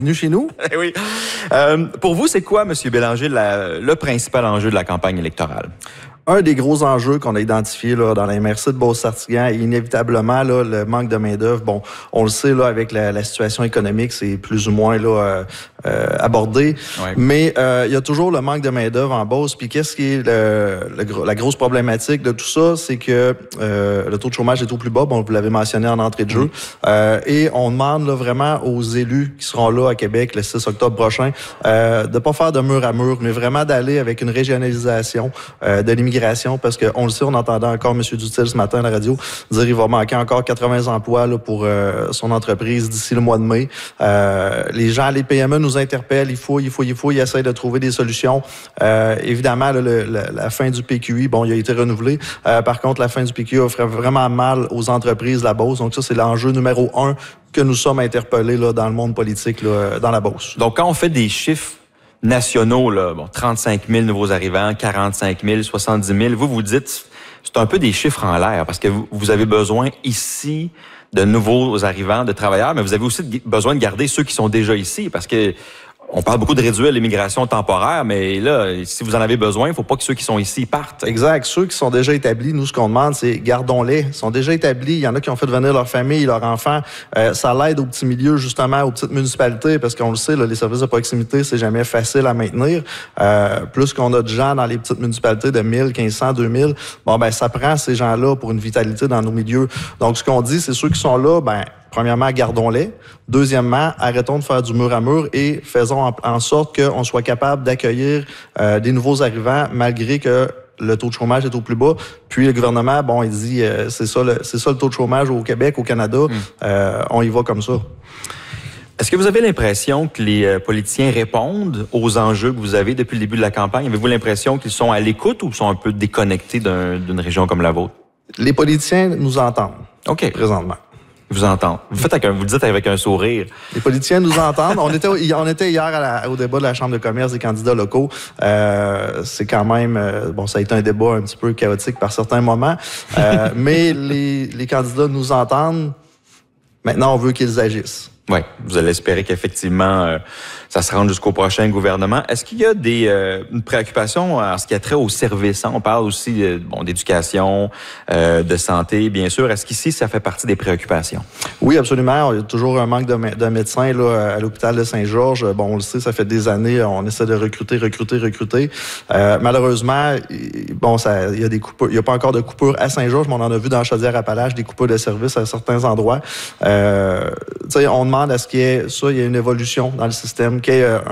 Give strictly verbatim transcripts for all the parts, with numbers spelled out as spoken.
Venu chez nous? Oui. Euh, pour vous, c'est quoi, M. Bélanger, la, le principal enjeu de la campagne électorale? Un des gros enjeux qu'on a identifié là, dans la M R C de Beauce-Sartiguan est inévitablement là, le manque de main-d'œuvre. Bon, on le sait, là, avec la, la situation économique, c'est plus ou moins là, euh, euh, abordé. Ouais. Mais euh, il y a toujours le manque de main-d'œuvre en Beauce. Puis qu'est-ce qui est le, le, la grosse problématique de tout ça? C'est que euh, le taux de chômage est au plus bas. Bon, vous l'avez mentionné en entrée de jeu. Mmh. Euh, et on demande là, vraiment aux élus qui seront là à Québec le six octobre prochain euh, de pas faire de mur à mur, mais vraiment d'aller avec une régionalisation euh, de l'immigration. Parce qu'on le sait, on entendait encore M. Dutil ce matin à la radio dire qu'il va manquer encore quatre-vingts emplois là, pour euh, son entreprise d'ici le mois de mai. Euh, les gens, les P M E nous interpellent, il faut, il faut, il faut, ils essayent de trouver des solutions. Euh, évidemment, là, le, le, la fin du P Q I, bon, il a été renouvelé. Euh, par contre, la fin du P Q I ferait vraiment mal aux entreprises de la Beauce. Donc ça, c'est l'enjeu numéro un que nous sommes interpellés là, dans le monde politique, là, dans la Beauce. Donc, quand on fait des chiffres nationaux, là, bon, trente-cinq mille nouveaux arrivants, quarante-cinq mille, soixante-dix mille. Vous, vous dites, c'est un peu des chiffres en l'air parce que vous, vous avez besoin ici de nouveaux arrivants, de travailleurs, mais vous avez aussi besoin de garder ceux qui sont déjà ici parce que on parle beaucoup de réduire l'immigration temporaire, mais là, si vous en avez besoin, il ne faut pas que ceux qui sont ici partent. Exact. Ceux qui sont déjà établis, nous, ce qu'on demande, c'est gardons-les. Ils sont déjà établis. Il y en a qui ont fait venir leur famille, leurs enfants. Euh, ça l'aide aux petits milieux, justement, aux petites municipalités, parce qu'on le sait, là, les services de proximité, c'est jamais facile à maintenir. Euh, plus qu'on a de gens dans les petites municipalités de mille, quinze cents, deux mille, bon, ben, ça prend ces gens-là pour une vitalité dans nos milieux. Donc, ce qu'on dit, c'est ceux qui sont là, ben, premièrement, gardons-les. Deuxièmement, arrêtons de faire du mur à mur et faisons en, en sorte qu'on soit capable d'accueillir euh, des nouveaux arrivants malgré que le taux de chômage est au plus bas. Puis le gouvernement, bon, il dit euh, c'est ça, le, c'est ça le taux de chômage au Québec, au Canada. Mmh. Euh, on y va comme ça. Est-ce que vous avez l'impression que les euh, politiciens répondent aux enjeux que vous avez depuis le début de la campagne? Avez-vous l'impression qu'ils sont à l'écoute ou sont un peu déconnectés d'un, d'une région comme la vôtre? Les politiciens nous entendent. OK. Présentement. Vous entendent. Vous faites avec un, vous le dites avec un sourire. Les politiciens nous entendent. On était, on était hier à la, au débat de la Chambre de commerce des candidats locaux. Euh, c'est quand même, euh, bon, ça a été un débat un petit peu chaotique par certains moments, euh, mais les, les candidats nous entendent. Maintenant, on veut qu'ils agissent. Oui, vous allez espérer qu'effectivement, euh, ça se rende jusqu'au prochain gouvernement. Est-ce qu'il y a des euh, une préoccupation en ce qui a trait aux services? On parle aussi euh, bon, d'éducation, euh, de santé, bien sûr. Est-ce qu'ici, ça fait partie des préoccupations? Oui, absolument. Il y a toujours un manque de, de médecins là, à l'hôpital de Saint-Georges. Bon, on le sait, ça fait des années, on essaie de recruter, recruter, recruter. Euh, malheureusement, bon, ça, il y a des coupures. Il n'y a pas encore de coupures à Saint-Georges, mais on en a vu dans Chaudière-Appalaches des coupures de services à certains endroits. Euh, tu sais, on demande à ce qu'il y ait ça, il y a une évolution dans le système, qu'il y ait un,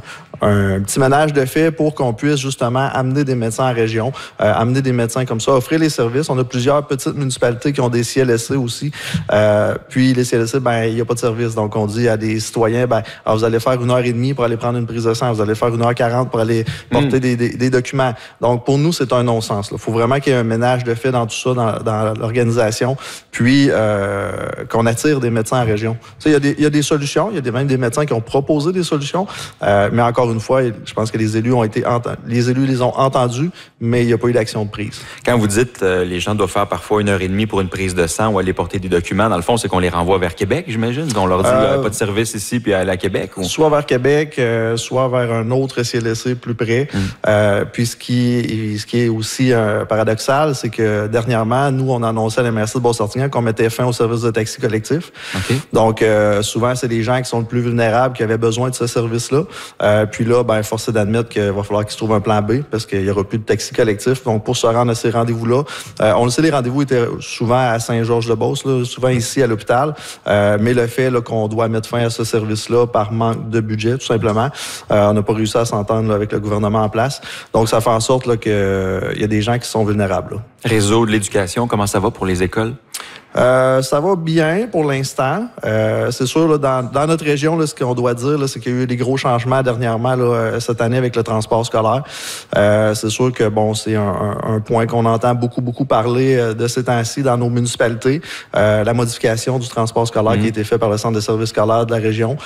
un, un petit ménage de fait pour qu'on puisse justement amener des médecins en région, euh, amener des médecins comme ça, offrir les services. On a plusieurs petites municipalités qui ont des C L S C aussi. Euh, puis les C L S C, ben il n'y a pas de service. Donc on dit à des citoyens, ben alors, vous allez faire une heure et demie pour aller prendre une prise de sang, vous allez faire une heure quarante pour aller porter mmh. des, des, des documents. Donc pour nous, c'est un non-sens. Il faut vraiment qu'il y ait un ménage de fait dans tout ça, dans, dans l'organisation, puis euh, qu'on attire des médecins en région. Tu sais, il y a des, il y a des solutions, il y a des, même des médecins qui ont proposé des solutions, euh, mais encore une fois, je pense que les élus ont été entendus, les élus les ont entendus, mais il n'y a pas eu d'action de prise. Quand vous dites euh, les gens doivent faire parfois une heure et demie pour une prise de sang ou aller porter des documents, dans le fond, c'est qu'on les renvoie vers Québec, j'imagine? On leur dit euh, qu'il n'y a pas de service ici, puis aller à Québec? Ou... Soit vers Québec, euh, soit vers un autre C L S C plus près. Mm. Euh, puis ce qui, ce qui est aussi euh, paradoxal, c'est que dernièrement, nous, on annonçait à la M R C de Beauce-Sartiguan qu'on mettait fin au service de taxi collectif. Okay. Donc, euh, souvent, c'est les gens qui sont le plus vulnérables qui avaient besoin de ce service-là. Euh, puis là, ben, force est d'admettre qu'il va falloir qu'ils se trouvent un plan B parce qu'il n'y aura plus de taxi collectif. Donc, pour se rendre à ces rendez-vous-là, euh, on le sait, les rendez-vous étaient souvent à Saint-Georges-de-Beauce, là, souvent ici à l'hôpital. Euh, mais le fait là, qu'on doit mettre fin à ce service-là par manque de budget, tout simplement, euh, on n'a pas réussi à s'entendre là, avec le gouvernement en place. Donc, ça fait en sorte qu'il euh, y a des gens qui sont vulnérables. Là. Réseau de l'éducation, comment ça va pour les écoles? Euh, ça va bien pour l'instant. Euh, c'est sûr, là, dans, dans notre région, là, ce qu'on doit dire, là, c'est qu'il y a eu des gros changements dernièrement là, cette année avec le transport scolaire. Euh, c'est sûr que bon, c'est un, un, un point qu'on entend beaucoup, beaucoup parler de ces temps-ci dans nos municipalités. Euh, la modification du transport scolaire mmh. qui a été fait par le Centre de services scolaires de la région.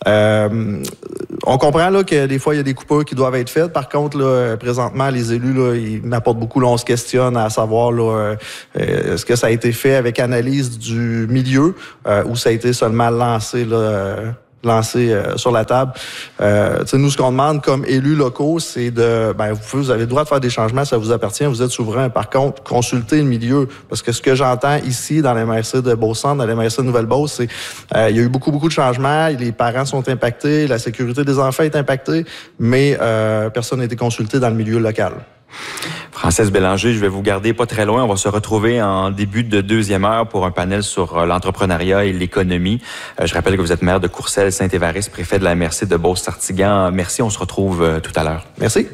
Euh, on comprend là, que des fois, il y a des coupures qui doivent être faites. Par contre, là, présentement, les élus, là, ils m'apportent beaucoup. Là, on se questionne à savoir là, euh, est-ce que ça a été fait avec analyse du milieu euh, où ça a été seulement lancé là, euh, lancé euh, sur la table. Euh, nous, ce qu'on demande comme élus locaux, c'est de, ben, vous, pouvez, vous avez le droit de faire des changements, ça vous appartient, vous êtes souverain. Par contre, consultez le milieu, parce que ce que j'entends ici, dans les M R C de Beaucentre, dans les M R C de Nouvelle-Beauce, c'est euh, il y a eu beaucoup, beaucoup de changements, les parents sont impactés, la sécurité des enfants est impactée, mais euh, personne n'a été consulté dans le milieu local. Française Bélanger, je vais vous garder pas très loin. On va se retrouver en début de deuxième heure pour un panel sur l'entrepreneuriat et l'économie. Euh, je rappelle que vous êtes maire de Courcelles, Saint-Évariste, préfet de la M R C de Beauce-Sartiguan. Merci, on se retrouve euh, tout à l'heure. Merci.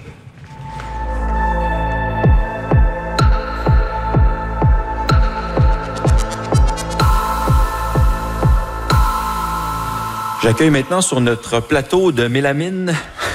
J'accueille maintenant sur notre plateau de mélamine...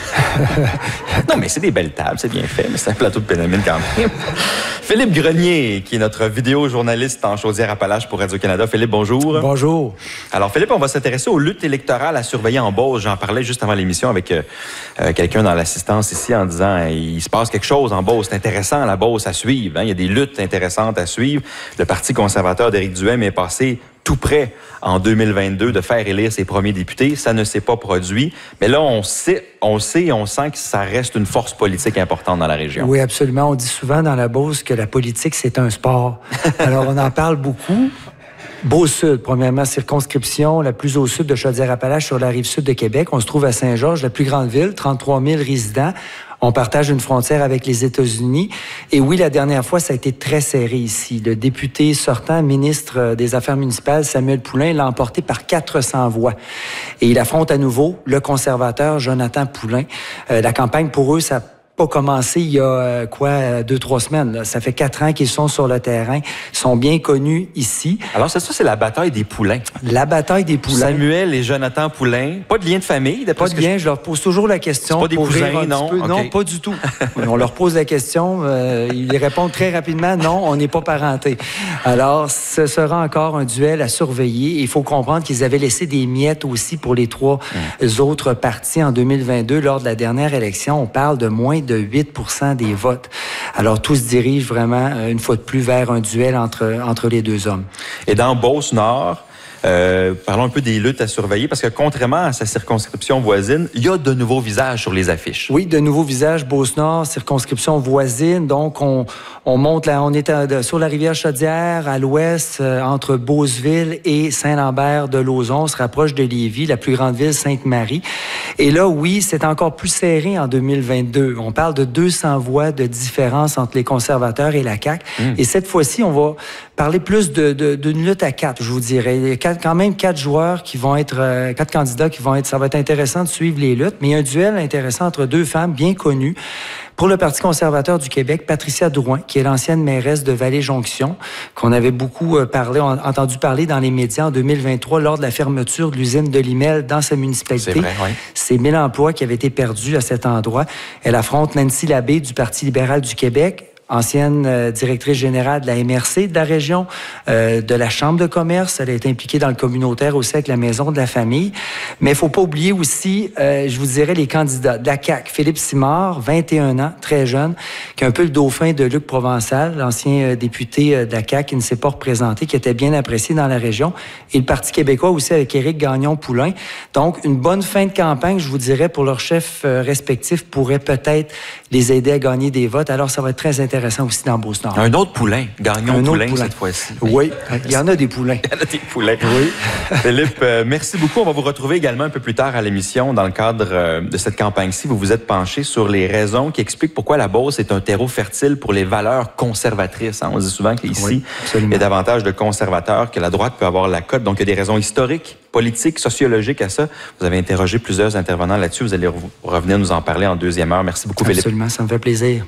non, mais c'est des belles tables, c'est bien fait, mais c'est un plateau de mélamine quand même. Philippe Grenier, qui est notre vidéojournaliste en Chaudière-Appalaches pour Radio-Canada. Philippe, bonjour. Bonjour. Alors, Philippe, on va s'intéresser aux luttes électorales à surveiller en Beauce. J'en parlais juste avant l'émission avec euh, quelqu'un dans l'assistance ici en disant il se passe quelque chose en Beauce. C'est intéressant, la Beauce, à suivre. Hein? Il y a des luttes intéressantes à suivre. Le Parti conservateur d'Éric Duhaime est passé tout près en deux mille vingt-deux de faire élire ses premiers députés. Ça ne s'est pas produit. Mais là, on sait, on sait et on sent que ça reste une force politique importante dans la région. Oui, absolument. On dit souvent dans la Beauce que la politique, c'est un sport. Alors, on en parle beaucoup. Beauce-Sud, premièrement, circonscription la plus au sud de Chaudière-Appalaches sur la rive sud de Québec. On se trouve à Saint-Georges, la plus grande ville, trente-trois mille résidents. On partage une frontière avec les États-Unis. Et oui, la dernière fois, ça a été très serré ici. Le député sortant, ministre des Affaires municipales, Samuel Poulin, l'a emporté par quatre cents voix. Et il affronte à nouveau le conservateur Jonathan Poulin. Euh, la campagne, pour eux, ça pas commencé il y a quoi deux trois semaines là. Ça fait quatre ans qu'ils sont sur le terrain, ils sont bien connus ici. Alors c'est ça, c'est la bataille des poulains. La bataille des poulains. Samuel et Jonathan Poulin, pas de lien de famille, pas de lien. Je... je leur pose toujours la question. C'est pas des cousins, non. Okay. Non, pas du tout. On leur pose la question, euh, ils répondent très rapidement. Non, on n'est pas parentés. Alors, ce sera encore un duel à surveiller. Il faut comprendre qu'ils avaient laissé des miettes aussi pour les trois mmh. autres partis en deux mille vingt-deux lors de la dernière élection. On parle de moins de de huit pour cent des votes. Alors, tout se dirige vraiment, une fois de plus, vers un duel entre, entre les deux hommes. Et dans Beauce-Nord, Euh, parlons un peu des luttes à surveiller, parce que contrairement à sa circonscription voisine, il y a de nouveaux visages sur les affiches. Oui, de nouveaux visages, Beauce-Nord, circonscription voisine. Donc, on, on monte là, on est à, sur la rivière Chaudière, à l'ouest, euh, entre Beauceville et Saint-Lambert-de-Lauzon. On se rapproche de Lévis, la plus grande ville, Sainte-Marie. Et là, oui, c'est encore plus serré en deux mille vingt-deux. On parle de deux cents voix de différence entre les conservateurs et la C A Q. Mmh. Et cette fois-ci, on va parler plus de, de, d'une lutte à quatre, je vous dirais. Il y a quatre, quand même quatre joueurs qui vont être, euh, quatre candidats qui vont être, ça va être intéressant de suivre les luttes, mais il y a un duel intéressant entre deux femmes bien connues. Pour le Parti conservateur du Québec, Patricia Drouin, qui est l'ancienne mairesse de Vallée-Jonction, qu'on avait beaucoup parlé, entendu parler dans les médias en deux mille vingt-trois lors de la fermeture de l'usine de Limel dans sa municipalité. C'est vrai, oui. C'est mille emplois qui avaient été perdus à cet endroit. Elle affronte Nancy Labbé du Parti libéral du Québec, ancienne euh, directrice générale de la M R C de la région, euh, de la Chambre de commerce. Elle a été impliquée dans le communautaire aussi avec la Maison de la famille. Mais il ne faut pas oublier aussi, euh, je vous dirais, les candidats de la C A Q. Philippe Simard, vingt et un ans, très jeune, qui est un peu le dauphin de Luc Provençal, l'ancien euh, député euh, de la C A Q qui ne s'est pas représenté, qui était bien apprécié dans la région. Et le Parti québécois aussi avec Éric Gagnon-Poulain. Donc, une bonne fin de campagne, je vous dirais, pour leurs chefs euh, respectifs pourrait peut-être les aider à gagner des votes. Alors, ça va être très intéressant aussi dans Beauce-Nord. Un autre poulain, Gagnon Poulain cette fois-ci. Oui, il y en a des poulains. Il y en a des poulains. Oui. Philippe, euh, merci beaucoup. On va vous retrouver également un peu plus tard à l'émission dans le cadre euh, de cette campagne-ci. Vous vous êtes penché sur les raisons qui expliquent pourquoi la Beauce est un terreau fertile pour les valeurs conservatrices. Hein? On dit souvent qu'ici, oui, il y a davantage de conservateurs, que la droite peut avoir la cote. Donc, il y a des raisons historiques, politiques, sociologiques à ça. Vous avez interrogé plusieurs intervenants là-dessus. Vous allez re- revenir nous en parler en deuxième heure. Merci beaucoup, Philippe. Absolument, ça me fait plaisir.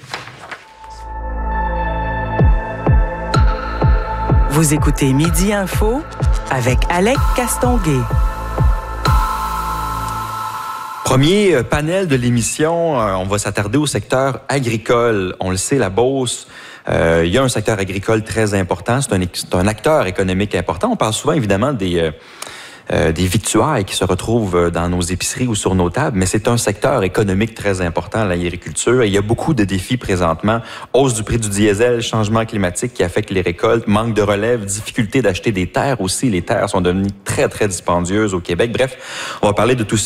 Vous écoutez Midi Info avec Alec Castonguay. Premier panel de l'émission, on va s'attarder au secteur agricole. On le sait, la Beauce, euh, il y a un secteur agricole très important. C'est un, c'est un acteur économique important. On parle souvent, évidemment, des... Euh, euh, des victuailles qui se retrouvent dans nos épiceries ou sur nos tables, mais c'est un secteur économique très important, l'agriculture. Et il y a beaucoup de défis présentement. Hausse du prix du diesel, changement climatique qui affecte les récoltes, manque de relève, difficulté d'acheter des terres aussi. Les terres sont devenues très, très dispendieuses au Québec. Bref, on va parler de tout ça